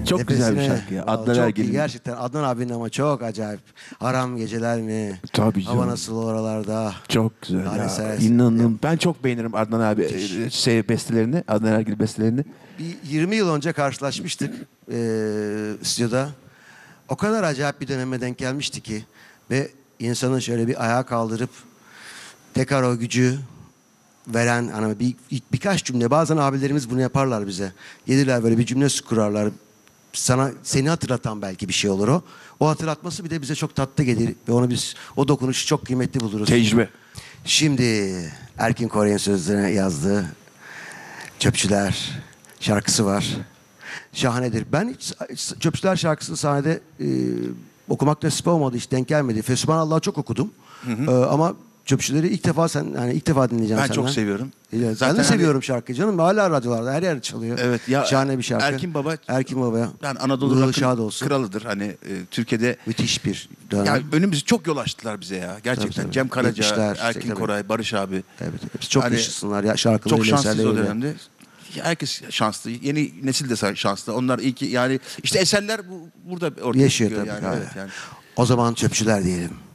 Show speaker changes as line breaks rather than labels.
Çok güzel bir şarkı ya. Adnan
Çok iyi
Ergel'in.
gerçekten. Adnan abinin ama çok acayip. Haram geceler mi?
Tabii
Hava
canım.
nasıl oralarda?
Çok güzel
Daha ne
ya.
seversin?
İnanın. Ben çok beğenirim Adnan abi bestelerini, Adnan Ergil bestelerini.
Bir 20 yıl önce karşılaşmıştık stüdyoda. O kadar acayip bir döneme denk gelmişti ki ve insanın şöyle bir ayağa kaldırıp tekrar o gücü veren hani birkaç cümle, bazen abilerimiz bunu yaparlar bize. Gelirler böyle bir cümle kurarlar. Seni hatırlatan belki bir şey olur o. O hatırlatması bir de bize çok tatlı gelir ve onu biz o dokunuşu çok kıymetli buluruz.
Tecrübe.
Şimdi Erkin Koray'ın sözlerine yazdığı Çöpçüler şarkısı var. Şahanedir. Ben hiç Çöpçüler şarkısını sahnede okumak nasip olmadı, hiç denk gelmedi. Fesubhanallah'ı çok okudum. Ama Çöpçüleri ilk defa ilk defa dinleyeceğim
Ben
senden.
çok seviyorum.
Ben
Zaten
de
hani-
seviyorum şarkıyı canım. Hala radyolarda her yerde çalıyor.
Evet ya.
Şahane bir şarkı. Erkin Baba'ya.
Yani Anadolu
Ruhu
rock'ın
şad olsun.
kralıdır. Hani Türkiye'de
Müthiş bir dönem.
yani önümüzü çok yol açtılar bize ya. Gerçekten
Tabii.
Cem Karaca,
70'ler,
Erkin
tabii.
Koray, Barış abi.
Evet, hepsi çok
Hani
yaşasınlar ya şarkılarıyla,
Çok şanslıyız o
eserleriyle.
dönemde. Herkes şanslı. Yeni nesil de şanslı. Onlar iyi ki yani işte eserler burada ortaya
Yaşıyor
çıkıyor
tabii.
yani.
Hala.
Evet yani.
O zaman Çöpçüler diyelim.